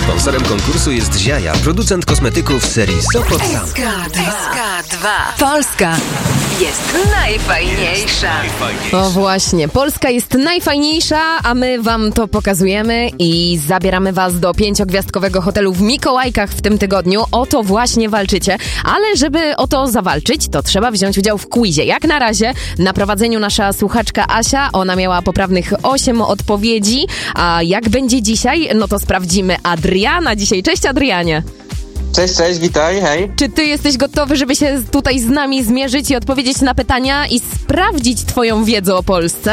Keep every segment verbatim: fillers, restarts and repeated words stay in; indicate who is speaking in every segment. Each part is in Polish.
Speaker 1: Sponsorem konkursu jest Ziaja, producent kosmetyków serii Sopot Sam.
Speaker 2: S K dwa. Polska jest najfajniejsza.
Speaker 3: O właśnie, Polska jest najfajniejsza, a my wam to pokazujemy i zabieramy was do pięciogwiazdkowego hotelu w Mikołajkach w tym tygodniu. O to właśnie walczycie, ale żeby o to zawalczyć, to trzeba wziąć udział w quizie. Jak na razie na prowadzeniu nasza słuchaczka Asia, ona miała poprawnych osiem odpowiedzi, a jak będzie dzisiaj, no to sprawdzimy Adriana dzisiaj. Cześć Adrianie.
Speaker 4: Cześć, cześć, witaj, hej.
Speaker 3: Czy ty jesteś gotowy, żeby się tutaj z nami zmierzyć i odpowiedzieć na pytania i sprawdzić twoją wiedzę o Polsce?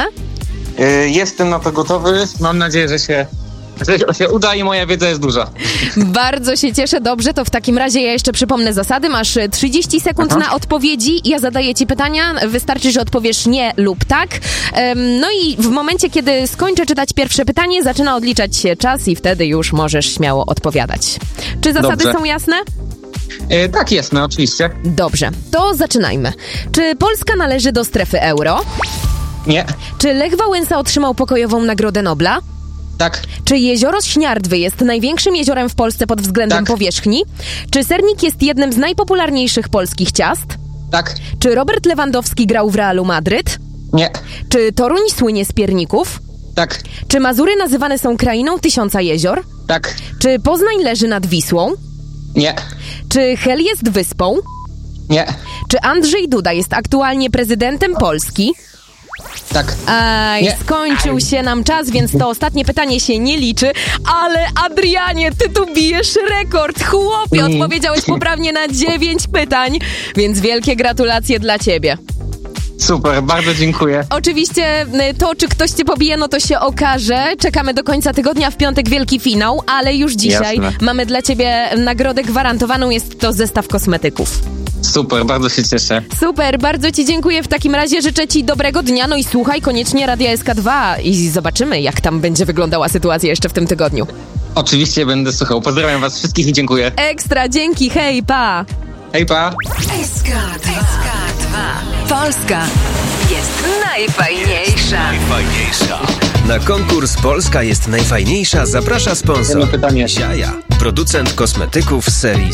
Speaker 4: Yy, jestem na to gotowy. Mam nadzieję, że się, że się uda i moja wiedza jest duża.
Speaker 3: Bardzo się cieszę. Dobrze, to w takim razie ja jeszcze przypomnę zasady. Masz trzydzieści sekund Aha. na odpowiedzi. Ja zadaję ci pytania. Wystarczy, że odpowiesz nie lub tak. Um, no i w momencie, kiedy skończę czytać pierwsze pytanie, zaczyna odliczać się czas i wtedy już możesz śmiało odpowiadać. Czy zasady
Speaker 4: Dobrze.
Speaker 3: są jasne?
Speaker 4: Yy, tak, jasne, oczywiście.
Speaker 3: Dobrze, to zaczynajmy. Czy Polska należy do strefy euro?
Speaker 4: Nie.
Speaker 3: Czy Lech Wałęsa otrzymał pokojową Nagrodę Nobla?
Speaker 4: Tak.
Speaker 3: Czy jezioro Śniardwy jest największym jeziorem w Polsce pod względem
Speaker 4: tak.
Speaker 3: powierzchni? Czy sernik jest jednym z najpopularniejszych polskich ciast?
Speaker 4: Tak.
Speaker 3: Czy Robert Lewandowski grał w Realu Madryt?
Speaker 4: Nie.
Speaker 3: Czy Toruń słynie z pierników?
Speaker 4: Tak.
Speaker 3: Czy Mazury nazywane są krainą tysiąca jezior?
Speaker 4: Tak.
Speaker 3: Czy Poznań leży nad Wisłą?
Speaker 4: Nie.
Speaker 3: Czy Hel jest wyspą?
Speaker 4: Nie.
Speaker 3: Czy Andrzej Duda jest aktualnie prezydentem Polski?
Speaker 4: Tak.
Speaker 3: Aj,
Speaker 4: Nie.
Speaker 3: skończył się nam czas, więc to ostatnie pytanie się nie liczy. Ale Adrianie, ty tu bijesz rekord. Chłopie,
Speaker 4: Mm.
Speaker 3: odpowiedziałeś poprawnie na dziewięć pytań, więc wielkie gratulacje dla ciebie.
Speaker 4: Super, bardzo dziękuję.
Speaker 3: Oczywiście to, czy ktoś cię pobije, no to się okaże. Czekamy do końca tygodnia, w piątek wielki finał, ale już dzisiaj
Speaker 4: Jasne.
Speaker 3: mamy dla ciebie nagrodę gwarantowaną. Jest to zestaw kosmetyków.
Speaker 4: Super, bardzo się cieszę.
Speaker 3: Super, bardzo ci dziękuję. W takim razie życzę ci dobrego dnia. No i słuchaj koniecznie Radia S K dwa i zobaczymy, jak tam będzie wyglądała sytuacja jeszcze w tym tygodniu.
Speaker 4: Oczywiście będę słuchał. Pozdrawiam was wszystkich i dziękuję.
Speaker 3: Ekstra, dzięki, hej, pa!
Speaker 4: Hej, pa!
Speaker 2: S K dwa. Polska jest najfajniejsza.
Speaker 1: Najfajniejsza. Na konkurs Polska jest najfajniejsza zaprasza sponsor
Speaker 4: Jedno pytanie.
Speaker 1: Ziaja, producent kosmetyków serii